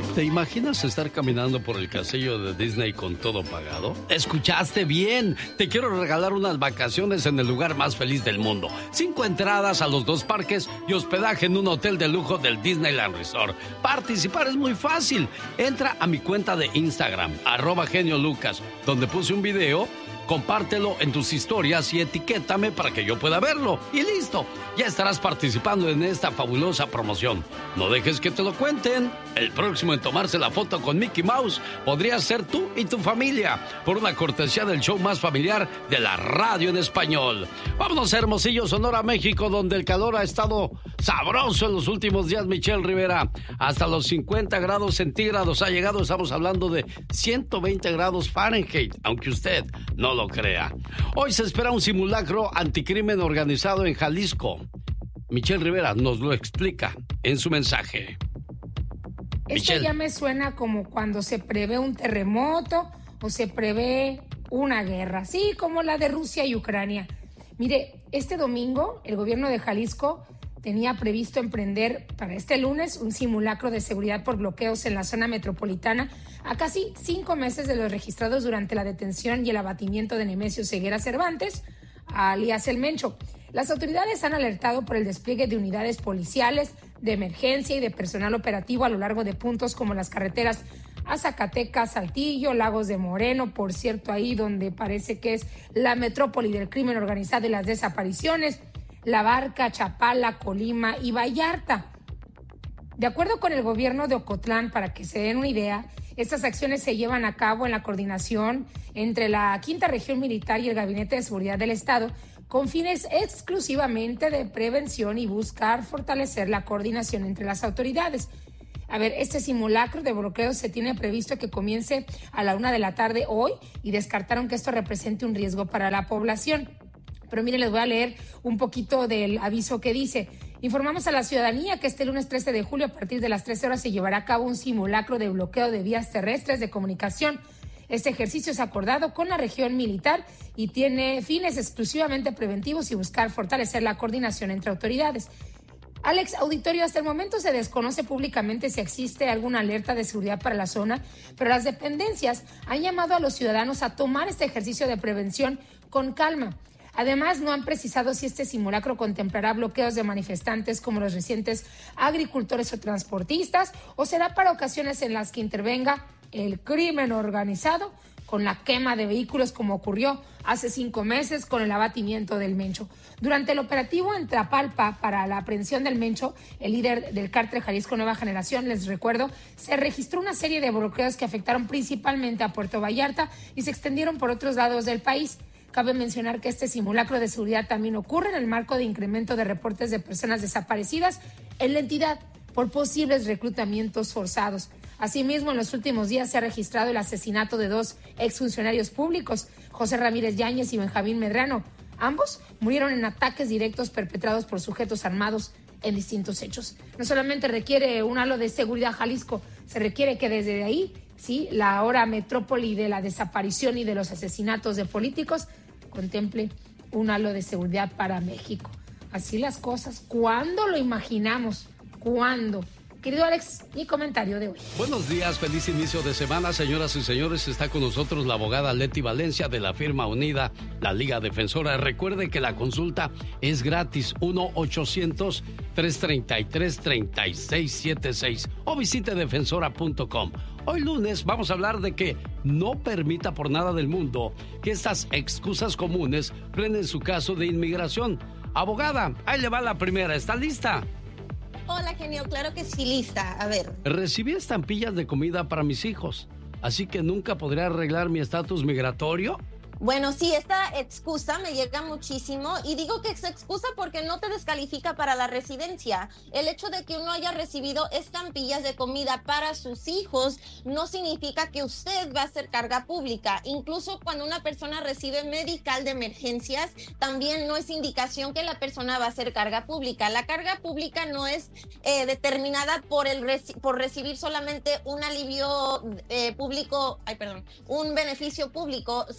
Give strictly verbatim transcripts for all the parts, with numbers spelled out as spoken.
¿Te imaginas estar caminando por el castillo de Disney con todo pagado? ¡Escuchaste bien! Te quiero regalar unas vacaciones en el lugar más feliz del mundo. Cinco entradas a los dos parques y hospedaje en un hotel de lujo del Disneyland Resort. Participar es muy fácil. Entra a mi cuenta de Instagram, arroba genio Lucas, donde puse un video. Compártelo en tus historias y etiquétame para que yo pueda verlo. Y listo, ya estarás participando en esta fabulosa promoción. No dejes que te lo cuenten. El próximo en tomarse la foto con Mickey Mouse podría ser tú y tu familia, por una cortesía del show más familiar de la radio en español. Vámonos a Hermosillo, Sonora, México, donde el calor ha estado sabroso en los últimos días, Michelle Rivera. Hasta los cincuenta grados centígrados ha llegado. Estamos hablando de ciento veinte grados Fahrenheit, aunque usted no lo crea. Hoy se espera un simulacro anticrimen organizado en Jalisco. Michelle Rivera nos lo explica en su mensaje. Esto Michelle. Ya me suena como cuando se prevé un terremoto o se prevé una guerra, así como la de Rusia y Ucrania. Mire, este domingo el gobierno de Jalisco tenía previsto emprender para este lunes un simulacro de seguridad por bloqueos en la zona metropolitana a casi cinco meses de los registrados durante la detención y el abatimiento de Nemesio Ceguera Cervantes, alias El Mencho. Las autoridades han alertado por el despliegue de unidades policiales, de emergencia y de personal operativo a lo largo de puntos como las carreteras a Zacatecas, Saltillo, Lagos de Moreno, por cierto, ahí donde parece que es la metrópoli del crimen organizado y las desapariciones, La Barca, Chapala, Colima y Vallarta. De acuerdo con el gobierno de Ocotlán, para que se den una idea, estas acciones se llevan a cabo en la coordinación entre la Quinta Región Militar y el Gabinete de Seguridad del Estado, con fines exclusivamente de prevención y buscar fortalecer la coordinación entre las autoridades. A ver, este simulacro de bloqueo se tiene previsto que comience a la una de la tarde hoy y descartaron que esto represente un riesgo para la población. Pero miren, les voy a leer un poquito del aviso que dice: informamos a la ciudadanía que este lunes trece de julio a partir de las trece horas se llevará a cabo un simulacro de bloqueo de vías terrestres de comunicación. Este ejercicio es acordado con la región militar y tiene fines exclusivamente preventivos y buscar fortalecer la coordinación entre autoridades. Alex, auditorio, hasta el momento se desconoce públicamente si existe alguna alerta de seguridad para la zona, pero las dependencias han llamado a los ciudadanos a tomar este ejercicio de prevención con calma. Además, no han precisado si este simulacro contemplará bloqueos de manifestantes como los recientes agricultores o transportistas, o será para ocasiones en las que intervenga el crimen organizado con la quema de vehículos, como ocurrió hace cinco meses con el abatimiento del Mencho. Durante el operativo en Tlapalpa para la aprehensión del Mencho, el líder del cártel Jalisco Nueva Generación, les recuerdo, se registró una serie de bloqueos que afectaron principalmente a Puerto Vallarta y se extendieron por otros lados del país. Cabe mencionar que este simulacro de seguridad también ocurre en el marco de incremento de reportes de personas desaparecidas en la entidad por posibles reclutamientos forzados. Asimismo, en los últimos días se ha registrado el asesinato de dos exfuncionarios públicos, José Ramírez Yáñez y Benjamín Medrano. Ambos murieron en ataques directos perpetrados por sujetos armados en distintos hechos. No solamente requiere un halo de seguridad Jalisco, se requiere que desde ahí, sí, la ahora metrópoli de la desaparición y de los asesinatos de políticos contemple un halo de seguridad para México. Así las cosas. ¿Cuándo lo imaginamos? ¿Cuándo? Querido Alex, mi comentario de hoy. Buenos días, feliz inicio de semana, señoras y señores. Está con nosotros la abogada Leti Valencia de la firma Unida, la Liga Defensora. Recuerde que la consulta es gratis, uno ochocientos, tres treinta y tres, treinta y seis setenta y seis o visite defensora punto com. Hoy lunes vamos a hablar de que no permita por nada del mundo que estas excusas comunes frenen su caso de inmigración. Abogada, ahí le va la primera, ¿está lista? Hola, genio, claro que sí, lista. A ver. Recibí estampillas de comida para mis hijos, así que nunca podré arreglar mi estatus migratorio. Bueno, sí, esta excusa me llega muchísimo y digo que es excusa porque no te descalifica para la residencia. El hecho de que uno haya recibido estampillas de comida para sus hijos no significa que usted va a ser carga pública. Incluso cuando una persona recibe medical de emergencias, también no es indicación que la persona va a ser carga pública. La carga pública no es eh, determinada por, el reci- por recibir solamente un alivio eh, público, ay, perdón, un beneficio público. Se toma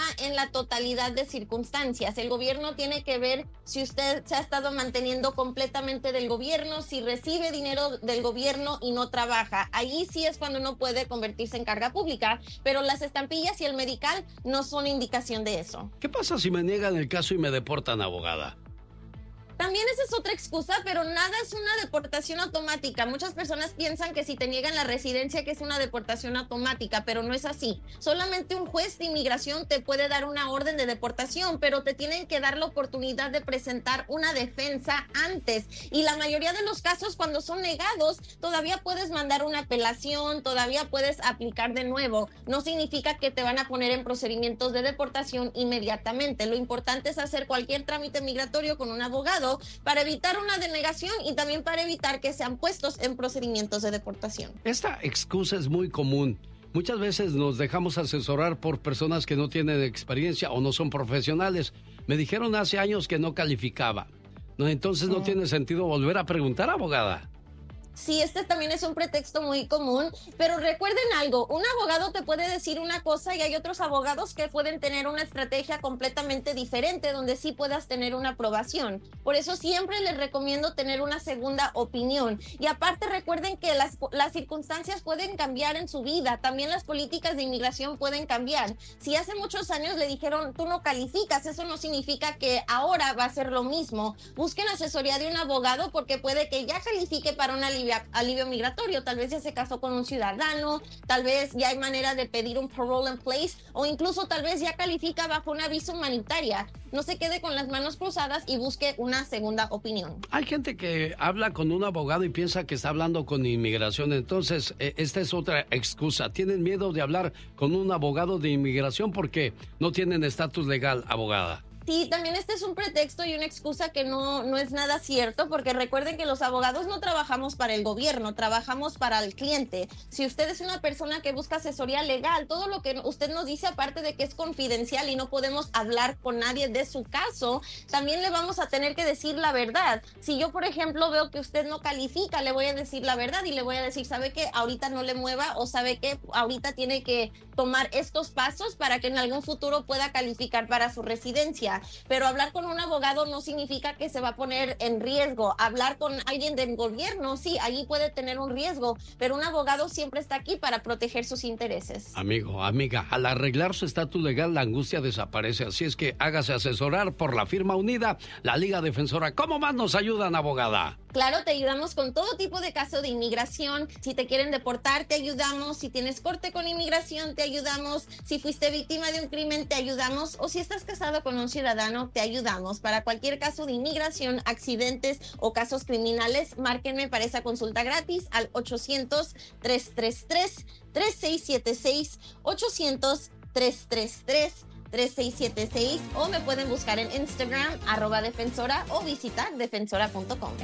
en la totalidad de circunstancias. El gobierno tiene que ver si usted se ha estado manteniendo completamente del gobierno, si recibe dinero del gobierno y no trabaja. Ahí sí es cuando no puede convertirse en carga pública, pero las estampillas y el medical no son indicación de eso. ¿Qué pasa si me niegan el caso y me deportan, abogada? También esa es otra excusa, pero nada es una deportación automática. Muchas personas piensan que si te niegan la residencia que es una deportación automática, pero no es así. Solamente un juez de inmigración te puede dar una orden de deportación, pero te tienen que dar la oportunidad de presentar una defensa antes. Y la mayoría de los casos, cuando son negados, todavía puedes mandar una apelación, todavía puedes aplicar de nuevo. No significa que te van a poner en procedimientos de deportación inmediatamente. Lo importante es hacer cualquier trámite migratorio con un abogado para evitar una denegación y también para evitar que sean puestos en procedimientos de deportación. Esta excusa es muy común. Muchas veces nos dejamos asesorar por personas que no tienen experiencia o no son profesionales. Me dijeron hace años que no calificaba. No, entonces no tiene sentido volver a preguntar, abogada. Sí, este también es un pretexto muy común, pero recuerden algo, un abogado te puede decir una cosa y hay otros abogados que pueden tener una estrategia completamente diferente donde sí puedas tener una aprobación. Por eso siempre les recomiendo tener una segunda opinión. Y aparte recuerden que las, las circunstancias pueden cambiar en su vida, también las políticas de inmigración pueden cambiar. Si hace muchos años le dijeron tú no calificas, eso no significa que ahora va a ser lo mismo. Busquen asesoría de un abogado porque puede que ya califique para una alivio, alivio migratorio, tal vez ya se casó con un ciudadano, tal vez ya hay manera de pedir un parole in place o incluso tal vez ya califica bajo una visa humanitaria. No se quede con las manos cruzadas y busque una segunda opinión. Hay gente que habla con un abogado y piensa que está hablando con inmigración, entonces eh, esta es otra excusa. Tienen miedo de hablar con un abogado de inmigración porque no tienen estatus legal, abogada. Sí, también este es un pretexto y una excusa que no, no es nada cierto, porque recuerden que los abogados no trabajamos para el gobierno, trabajamos para el cliente. Si usted es una persona que busca asesoría legal, todo lo que usted nos dice, aparte de que es confidencial y no podemos hablar con nadie de su caso, también le vamos a tener que decir la verdad. Si yo, por ejemplo, veo que usted no califica, le voy a decir la verdad y le voy a decir, ¿sabe qué? Ahorita no le mueva o ¿sabe qué? Ahorita tiene que tomar estos pasos para que en algún futuro pueda calificar para su residencia. Pero hablar con un abogado no significa que se va a poner en riesgo. Hablar con alguien del gobierno, sí, allí puede tener un riesgo, pero un abogado siempre está aquí para proteger sus intereses. Amigo, amiga, al arreglar su estatus legal, la angustia desaparece. Así es que hágase asesorar por la firma unida, la Liga Defensora. ¿Cómo más nos ayudan, abogada? Claro, te ayudamos con todo tipo de caso de inmigración. Si te quieren deportar, te ayudamos. Si tienes corte con inmigración, te ayudamos. Si fuiste víctima de un crimen, te ayudamos. O si estás casado con un ciudadano, te ayudamos. Para cualquier caso de inmigración, accidentes o casos criminales, márquenme para esa consulta gratis al ochocientos, tres tres tres, tres seis siete seis, ochocientos, tres tres tres, tres seis siete seis o me pueden buscar en Instagram, arroba defensora o visitar defensora punto com.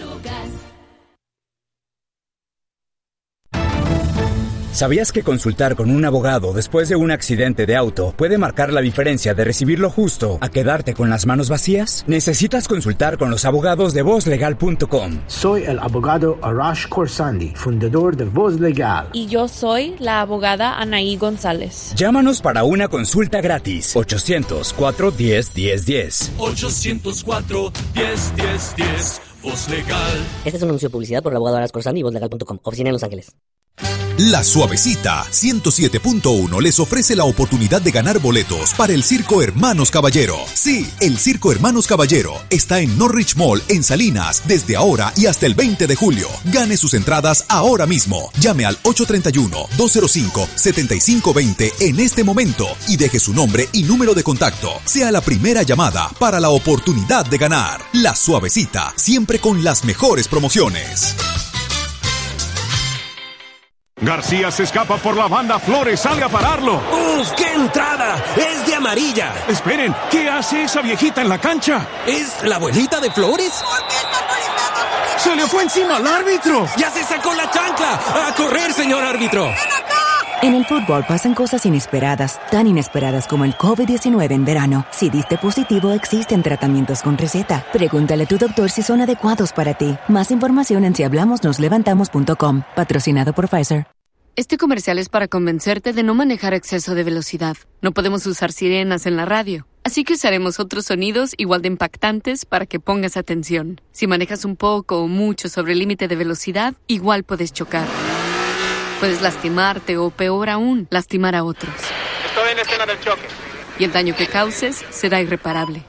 ¿Sabías que consultar con un abogado después de un accidente de auto puede marcar la diferencia de recibir lo justo a quedarte con las manos vacías? Necesitas consultar con los abogados de voz legal punto com. Soy el abogado Arash Khorsandi, fundador de Voz Legal. Y yo soy la abogada Anaí González. Llámanos para una consulta gratis. ochocientos, cuatro uno cero, uno cero uno cero. ochocientos cuatro, diez, diez, diez. Voz Legal. Este es un anuncio de publicidad por el abogado Arash Khorsandi y voz legal punto com. Oficina en Los Ángeles. La Suavecita ciento siete punto uno les ofrece la oportunidad de ganar boletos para el Circo Hermanos Caballero. Sí, el Circo Hermanos Caballero está en Norwich Mall en Salinas desde ahora y hasta el veinte de julio. Gane sus entradas ahora mismo. Llame al ocho tres uno, dos cero cinco, siete cinco dos cero en este momento y deje su nombre y número de contacto. Sea la primera llamada para la oportunidad de ganar. La Suavecita, siempre con las mejores promociones. García se escapa por la banda, Flores sale a pararlo. ¡Uf, qué entrada! ¡Es de amarilla! Esperen, ¿qué hace esa viejita en la cancha? ¿Es la abuelita de Flores? ¡Se le fue encima al árbitro! ¡Ya se sacó la chancla! ¡A correr, señor árbitro! En el fútbol pasan cosas inesperadas, tan inesperadas como el covid diecinueve en verano. Si diste positivo, existen tratamientos con receta. Pregúntale a tu doctor si son adecuados para ti. Más información en si hablamos nos levantamos punto com. Patrocinado por Pfizer. Este comercial es para convencerte de no manejar a exceso de velocidad. No podemos usar sirenas en la radio, así que usaremos otros sonidos igual de impactantes para que pongas atención. Si manejas un poco o mucho sobre el límite de velocidad, igual puedes chocar. Puedes lastimarte o, peor aún, lastimar a otros. Estoy en la escena del choque. Y el daño que causes será irreparable.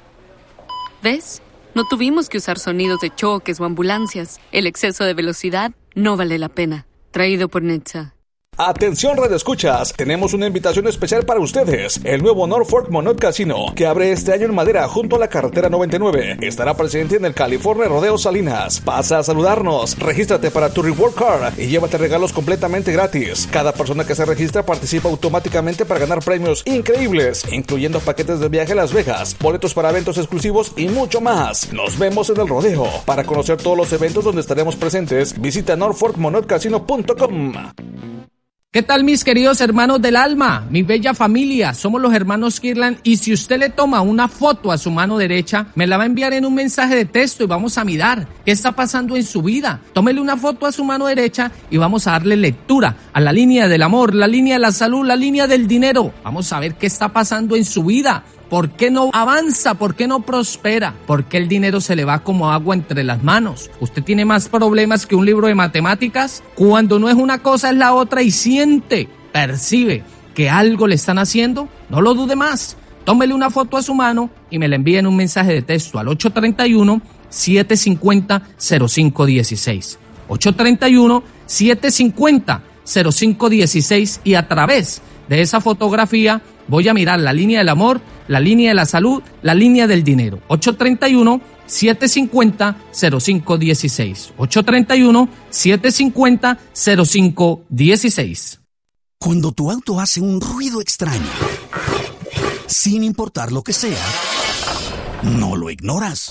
¿Ves? No tuvimos que usar sonidos de choques o ambulancias. El exceso de velocidad no vale la pena. Traído por Netza. Atención Radio Escuchas, tenemos una invitación especial para ustedes. El nuevo Norfolk Monot Casino, que abre este año en Madera junto a la carretera noventa y nueve, estará presente en el California Rodeo Salinas. Pasa a saludarnos, regístrate para tu Reward Card y llévate regalos completamente gratis. Cada persona que se registra participa automáticamente para ganar premios increíbles, incluyendo paquetes de viaje a Las Vegas, boletos para eventos exclusivos y mucho más. Nos vemos en el rodeo. Para conocer todos los eventos donde estaremos presentes, visita norfolk monot casino punto com. ¿Qué tal, mis queridos hermanos del alma? Mi bella familia, somos los hermanos Kirlan, y si usted le toma una foto a su mano derecha, me la va a enviar en un mensaje de texto y vamos a mirar qué está pasando en su vida. Tómele una foto a su mano derecha y vamos a darle lectura a la línea del amor, la línea de la salud, la línea del dinero. Vamos a ver qué está pasando en su vida. ¿Por qué no avanza? ¿Por qué no prospera? ¿Por qué el dinero se le va como agua entre las manos? ¿Usted tiene más problemas que un libro de matemáticas? Cuando no es una cosa es la otra y siente, percibe que algo le están haciendo, no lo dude más. Tómele una foto a su mano y me la envíe en un mensaje de texto al ocho tres uno, siete cinco cero, cero cinco uno seis. ocho tres uno, siete cinco cero, cero cinco uno seis, y a través de esa fotografía voy a mirar la línea del amor, la línea de la salud, la línea del dinero. ocho tres uno, siete cinco cero, cero cinco uno seis. ocho tres uno, siete cinco cero, cero cinco uno seis. Cuando tu auto hace un ruido extraño, sin importar lo que sea, no lo ignoras.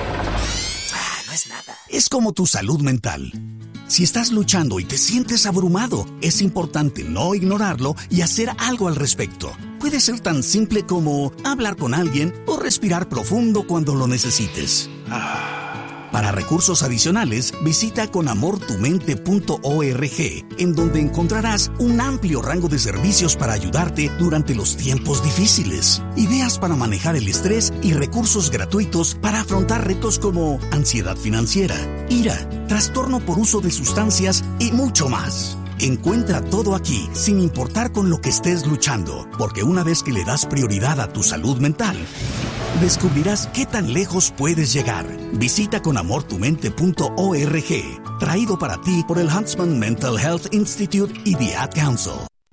Ah, no es nada. Es como tu salud mental. Si estás luchando y te sientes abrumado, es importante no ignorarlo y hacer algo al respecto. Puede ser tan simple como hablar con alguien o respirar profundo cuando lo necesites. Para recursos adicionales, visita con amor tu mente punto org, en donde encontrarás un amplio rango de servicios para ayudarte durante los tiempos difíciles, ideas para manejar el estrés y recursos gratuitos para afrontar retos como ansiedad financiera, ira, trastorno por uso de sustancias y mucho más. Encuentra todo aquí, sin importar con lo que estés luchando, porque una vez que le das prioridad a tu salud mental, descubrirás qué tan lejos puedes llegar. Visita con amor tu mente punto org, traído para ti por el Huntsman Mental Health Institute y The Ad Council.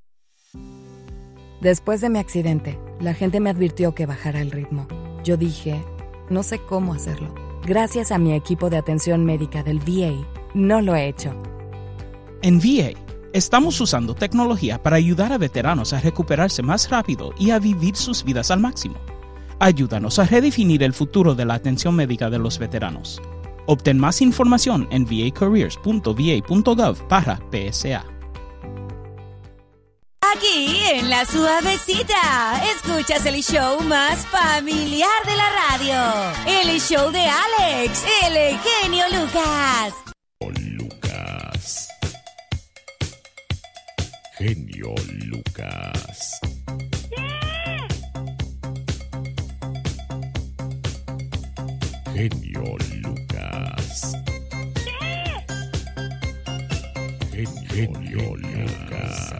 Después de mi accidente, la gente me advirtió que bajara el ritmo. Yo dije, no sé cómo hacerlo. Gracias a mi equipo de atención médica del V A, no lo he hecho. En V A, estamos usando tecnología para ayudar a veteranos a recuperarse más rápido y a vivir sus vidas al máximo. Ayúdanos a redefinir el futuro de la atención médica de los veteranos. Obtén más información en v a careers punto v a punto gov barra P S A. Aquí en La Suavecita, escuchas el show más familiar de la radio. El show de Alex, el genio Lucas. Lucas. Genio Lucas. Genio Lucas. Genio, Genio Lucas.